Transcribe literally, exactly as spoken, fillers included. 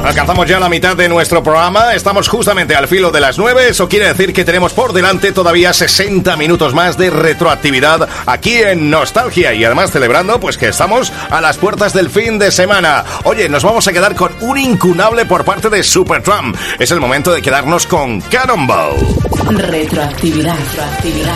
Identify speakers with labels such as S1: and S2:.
S1: Alcanzamos ya la mitad de nuestro programa. Estamos justamente al filo de las nueve. Eso quiere decir que tenemos por delante todavía sesenta minutos más de retroactividad aquí en Nostalgia. Y además celebrando pues que estamos a las puertas del fin de semana. Oye, nos vamos a quedar con un incunable por parte de Supertramp. Es el momento de quedarnos con Cannonball.
S2: Retroactividad. Retroactividad.